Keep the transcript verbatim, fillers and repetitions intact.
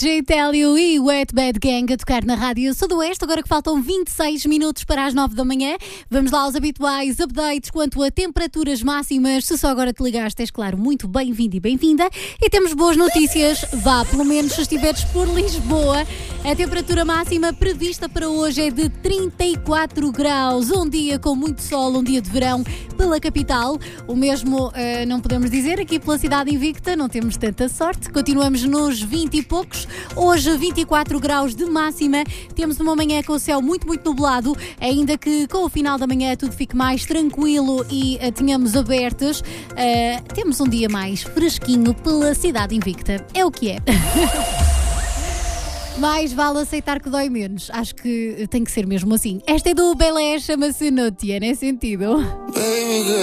G-Télio e Wet Bad Gang a tocar na Rádio Sudoeste, agora que faltam vinte e seis minutos para as nove da manhã. Vamos lá aos habituais updates quanto a temperaturas máximas. Se só agora te ligaste, és claro, muito bem-vindo e bem-vinda. E temos boas notícias, vá, pelo menos se estiveres por Lisboa. A temperatura máxima prevista para hoje é de trinta e quatro graus. Um dia com muito sol, um dia de verão pela capital. O mesmo uh, não podemos dizer aqui pela cidade invicta, não temos tanta sorte. Continuamos nos vinte e poucos. Hoje vinte e quatro graus de máxima. Temos uma manhã com o céu muito, muito nublado, ainda que com o final da manhã tudo fique mais tranquilo e uh, tenhamos abertas. Uh, temos um dia mais fresquinho pela cidade invicta. É o que é. Mais vale aceitar que dói menos. Acho que tem que ser mesmo assim. Esta é do Belé, chama-se Notia, não é sentido?